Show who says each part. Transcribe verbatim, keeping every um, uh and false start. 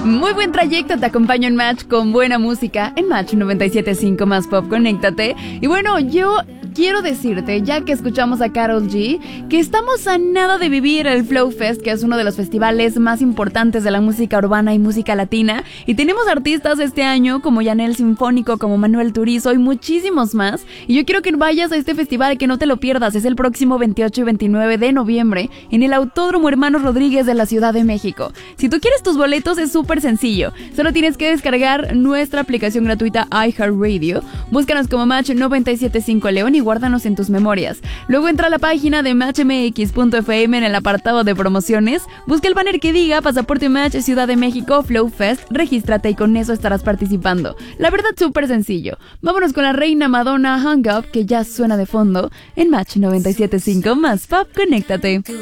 Speaker 1: Muy buen trayecto, te acompaño en Match con buena música en Match noventa y siete punto cinco más Pop, conéctate. Y bueno, yo quiero decirte, ya que escuchamos a Karol G, que estamos a nada de vivir el Flow Fest, que es uno de los festivales más importantes de la música urbana y música latina, y tenemos artistas este año como Yanel Sinfónico, como Manuel Turizo y muchísimos más, y yo quiero que vayas a este festival, que no te lo pierdas. Es el próximo veintiocho y veintinueve de noviembre en el Autódromo Hermanos Rodríguez de la Ciudad de México. Si tú quieres tus boletos es súper sencillo, solo tienes que descargar nuestra aplicación gratuita iHeartRadio, búscanos como Match noventa y siete punto cinco León y guárdanos en tus memorias. Luego entra a la página de match m x punto f m en el apartado de promociones, busca el banner que diga Pasaporte Match Ciudad de México Flow Fest, regístrate y con eso estarás participando. La verdad, súper sencillo. Vámonos con la reina Madonna, Hung Up, que ya suena de fondo en Match noventa y siete punto cinco más Pop, conéctate.